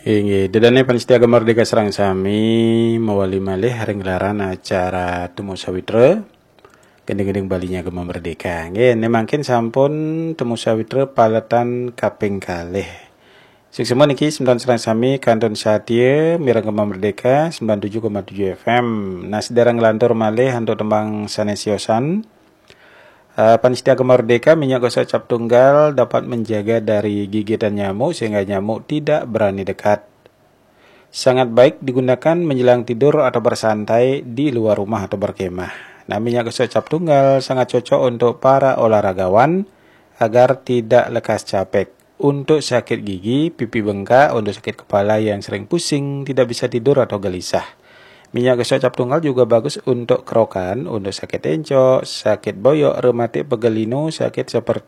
Inggih, dedane panitia Merdeka Serang Sami mawali malih haring gelaran acara Temu Sawitra gending-gending balinya Gema Merdeka. Nggih, mangkin sampun Temu Sawitra paletan kaping kalih. Suksema niki 9 Serang Sami kantun Satya Mirang Gema Merdeka 97,7 FM. Nah, sedhereng nglantur malih untuk tembang sanesiosan. Panitia Merdeka minyak gosok cap tunggal dapat menjaga dari gigitan nyamuk sehingga nyamuk tidak berani dekat. Sangat baik digunakan menjelang tidur atau bersantai di luar rumah atau berkemah. Nah, minyak gosok cap tunggal sangat cocok untuk para olahragawan agar tidak lekas capek. Untuk sakit gigi, pipi bengkak, untuk sakit kepala yang sering pusing, tidak bisa tidur atau gelisah. Minyak gosok cap tunggal juga bagus untuk kerokan, untuk sakit encok, sakit boyok, rematik, pegelino, sakit seperti